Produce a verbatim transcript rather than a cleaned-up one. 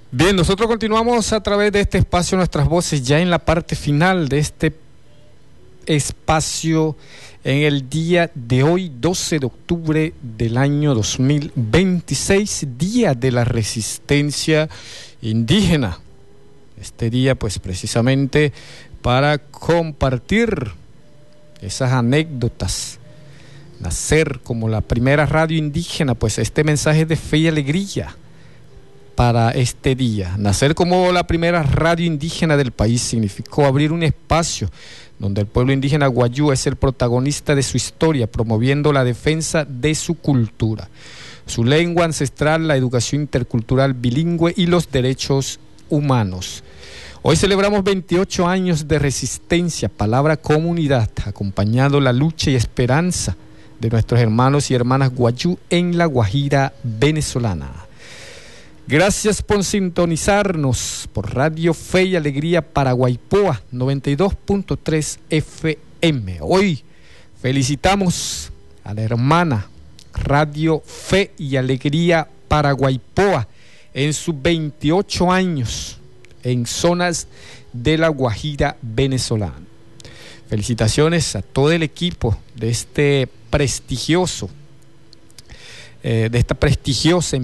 Bien, nosotros continuamos a través de este espacio Nuestras Voces, ya en la parte final de este espacio en el día de hoy, doce de octubre del año dos mil veintiséis, Día de la Resistencia Indígena. Este día, pues precisamente para compartir esas anécdotas, nacer como la primera radio indígena, pues este mensaje de fe y alegría para este día. Nacer como la primera radio indígena del país significó abrir un espacio donde el pueblo indígena guayú es el protagonista de su historia, promoviendo la defensa de su cultura, su lengua ancestral, la educación intercultural bilingüe y los derechos humanos. Hoy celebramos veintiocho años de resistencia, palabra comunidad, acompañando la lucha y esperanza de nuestros hermanos y hermanas guayú en la Guajira venezolana. Gracias por sintonizarnos por Radio Fe y Alegría Paraguaypoa noventa y dos punto tres F M. Hoy felicitamos a la hermana Radio Fe y Alegría Paraguaypoa en sus veintiocho años en zonas de la Guajira venezolana. Felicitaciones a todo el equipo de este prestigioso, eh, de esta prestigiosa